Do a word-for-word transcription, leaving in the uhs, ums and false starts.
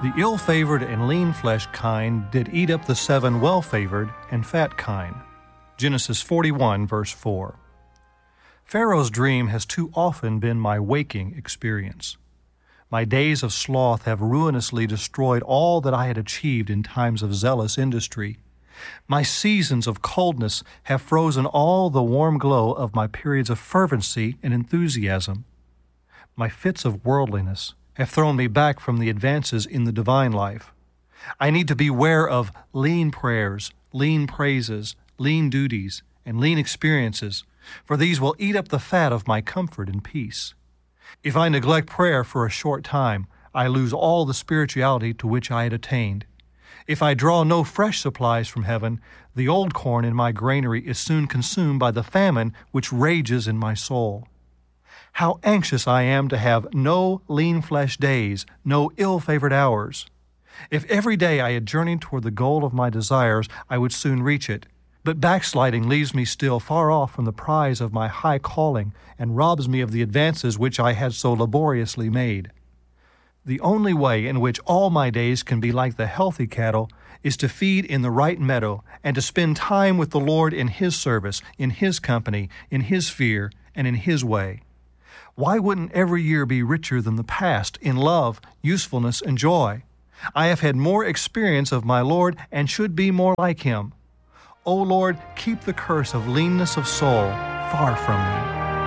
The ill-favored and lean-fleshed kind did eat up the seven well-favored and fat kine. Genesis forty-one, verse four. Pharaoh's dream has too often been my waking experience. My days of sloth have ruinously destroyed all that I had achieved in times of zealous industry. My seasons of coldness have frozen all the warm glow of my periods of fervency and enthusiasm. My fits of worldliness have thrown me back from the advances in the divine life. I need to beware of lean prayers, lean praises, lean duties, and lean experiences, for these will eat up the fat of my comfort and peace. If I neglect prayer for a short time, I lose all the spirituality to which I had attained. If I draw no fresh supplies from heaven, the old corn in my granary is soon consumed by the famine which rages in my soul. How anxious I am to have no lean-flesh days, no ill-favored hours. If every day I had journeyed toward the goal of my desires, I would soon reach it. But backsliding leaves me still far off from the prize of my high calling and robs me of the advances which I had so laboriously made. The only way in which all my days can be like the healthy cattle is to feed in the right meadow and to spend time with the Lord in His service, in His company, in His fear, and in His way. Why wouldn't every year be richer than the past in love, usefulness, and joy? I have had more experience of my Lord and should be more like Him. O Lord, keep the curse of leanness of soul far from me.